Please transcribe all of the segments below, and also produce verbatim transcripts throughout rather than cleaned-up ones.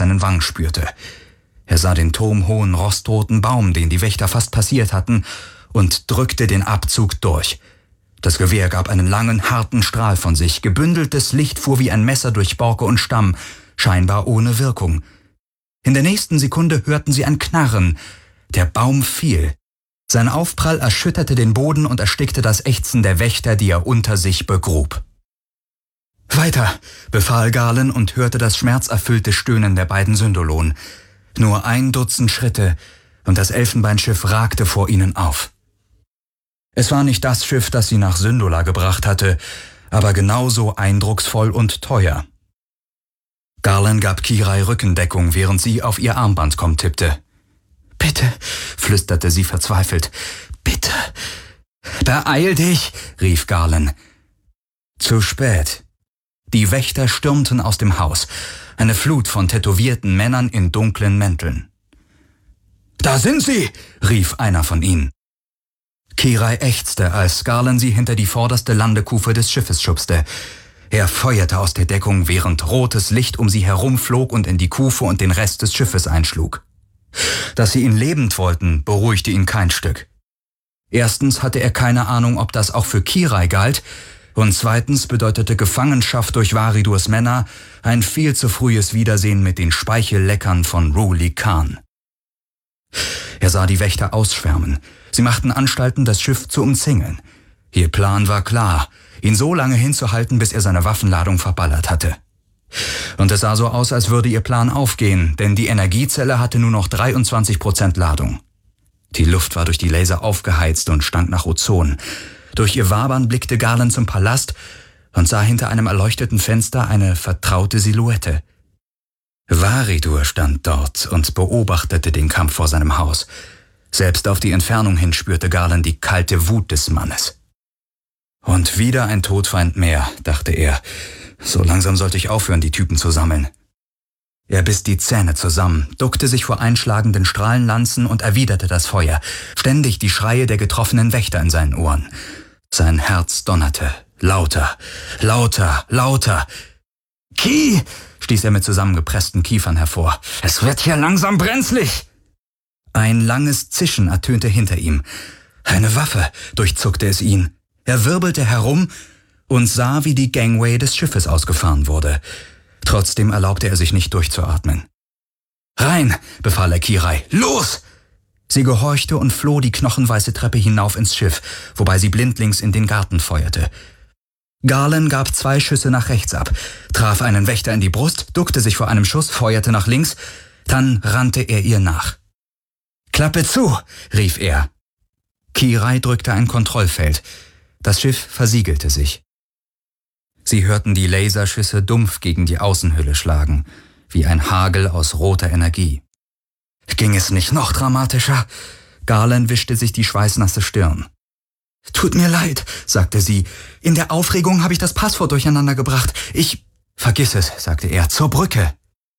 seinen Wangen spürte. Er sah den turmhohen, rostroten Baum, den die Wächter fast passiert hatten, und drückte den Abzug durch. Das Gewehr gab einen langen, harten Strahl von sich. Gebündeltes Licht fuhr wie ein Messer durch Borke und Stamm, scheinbar ohne Wirkung. In der nächsten Sekunde hörten sie ein Knarren. Der Baum fiel. Sein Aufprall erschütterte den Boden und erstickte das Ächzen der Wächter, die er unter sich begrub. »Weiter«, befahl Galen und hörte das schmerzerfüllte Stöhnen der beiden Syndolen. Nur ein Dutzend Schritte, und das Elfenbeinschiff ragte vor ihnen auf. Es war nicht das Schiff, das sie nach Syndola gebracht hatte, aber genauso eindrucksvoll und teuer. Garland gab Kirai Rückendeckung, während sie auf ihr Armbandkomm tippte. »Bitte«, flüsterte sie verzweifelt, »bitte.« »Beeil dich«, rief Garland. Zu spät. Die Wächter stürmten aus dem Haus, eine Flut von tätowierten Männern in dunklen Mänteln. »Da sind sie«, rief einer von ihnen. Kirai ächzte, als Garland sie hinter die vorderste Landekufe des Schiffes schubste. Er feuerte aus der Deckung, während rotes Licht um sie herumflog und in die Kufe und den Rest des Schiffes einschlug. Dass sie ihn lebend wollten, beruhigte ihn kein Stück. Erstens hatte er keine Ahnung, ob das auch für Kirai galt, und zweitens bedeutete Gefangenschaft durch Varidurs Männer ein viel zu frühes Wiedersehen mit den Speichelleckern von Ruli Khan. Er sah die Wächter ausschwärmen. Sie machten Anstalten, das Schiff zu umzingeln. Ihr Plan war klar, ihn so lange hinzuhalten, bis er seine Waffenladung verballert hatte. Und es sah so aus, als würde ihr Plan aufgehen, denn die Energiezelle hatte nur noch dreiundzwanzig Prozent Ladung. Die Luft war durch die Laser aufgeheizt und stank nach Ozon. Durch ihr Wabern blickte Garland zum Palast und sah hinter einem erleuchteten Fenster eine vertraute Silhouette. Varidur stand dort und beobachtete den Kampf vor seinem Haus. Selbst auf die Entfernung hin spürte Garland die kalte Wut des Mannes. Und wieder ein Todfeind mehr, dachte er. So langsam sollte ich aufhören, die Typen zu sammeln. Er biss die Zähne zusammen, duckte sich vor einschlagenden Strahlenlanzen und erwiderte das Feuer. Ständig die Schreie der getroffenen Wächter in seinen Ohren. Sein Herz donnerte. Lauter, lauter, lauter. »Ki«, stieß er mit zusammengepressten Kiefern hervor. »Es wird hier langsam brenzlig!« Ein langes Zischen ertönte hinter ihm. Eine Waffe, durchzuckte es ihn. Er wirbelte herum und sah, wie die Gangway des Schiffes ausgefahren wurde. Trotzdem erlaubte er sich nicht durchzuatmen. »Rein«, befahl er Kirai. »Los!« Sie gehorchte und floh die knochenweiße Treppe hinauf ins Schiff, wobei sie blindlings in den Garten feuerte. Garland gab zwei Schüsse nach rechts ab, traf einen Wächter in die Brust, duckte sich vor einem Schuss, feuerte nach links, dann rannte er ihr nach. »Klappe zu«, rief er. Kirai drückte ein Kontrollfeld. Das Schiff versiegelte sich. Sie hörten die Laserschüsse dumpf gegen die Außenhülle schlagen, wie ein Hagel aus roter Energie. Ging es nicht noch dramatischer? Garland wischte sich die schweißnasse Stirn. »Tut mir leid«, sagte sie. »In der Aufregung habe ich das Passwort durcheinander gebracht. Ich...« »Vergiss es«, sagte er, »zur Brücke.«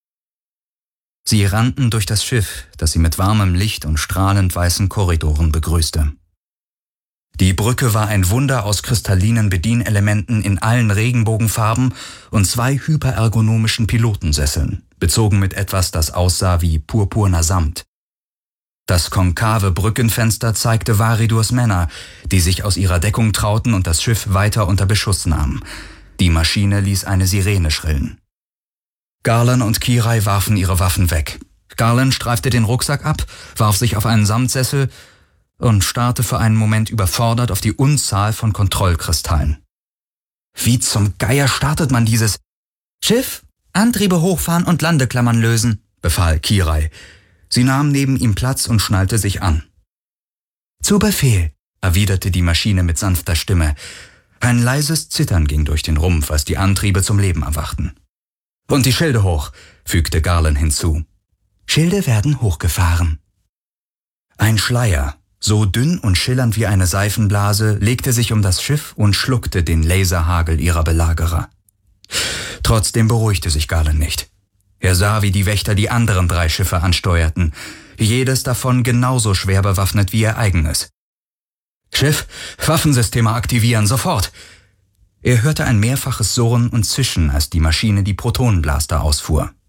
Sie rannten durch das Schiff, das sie mit warmem Licht und strahlend weißen Korridoren begrüßte. Die Brücke war ein Wunder aus kristallinen Bedienelementen in allen Regenbogenfarben und zwei hyperergonomischen Pilotensesseln, bezogen mit etwas, das aussah wie purpurner Samt. Das konkave Brückenfenster zeigte Varidurs Männer, die sich aus ihrer Deckung trauten und das Schiff weiter unter Beschuss nahmen. Die Maschine ließ eine Sirene schrillen. Garland und Kirai warfen ihre Waffen weg. Garland streifte den Rucksack ab, warf sich auf einen Samtsessel und starrte für einen Moment überfordert auf die Unzahl von Kontrollkristallen. Wie zum Geier startet man dieses? »Schiff, Antriebe hochfahren und Landeklammern lösen«, befahl Kirai. Sie nahm neben ihm Platz und schnallte sich an. »Zu Befehl«, erwiderte die Maschine mit sanfter Stimme. Ein leises Zittern ging durch den Rumpf, als die Antriebe zum Leben erwachten. »Und die Schilde hoch«, fügte Garland hinzu. »Schilde werden hochgefahren.« Ein Schleier, so dünn und schillernd wie eine Seifenblase, legte sich um das Schiff und schluckte den Laserhagel ihrer Belagerer. Trotzdem beruhigte sich Garland nicht. Er sah, wie die Wächter die anderen drei Schiffe ansteuerten, jedes davon genauso schwer bewaffnet wie ihr eigenes. »Schiff, Waffensysteme aktivieren, sofort!« Er hörte ein mehrfaches Surren und Zischen, als die Maschine die Protonenblaster ausfuhr.